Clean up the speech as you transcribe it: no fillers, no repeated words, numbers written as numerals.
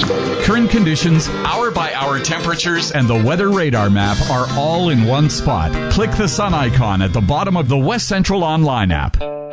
Current conditions, hour-by-hour temperatures, and the weather radar map are all in one spot. Click the sun icon at the bottom of the West Central Online app.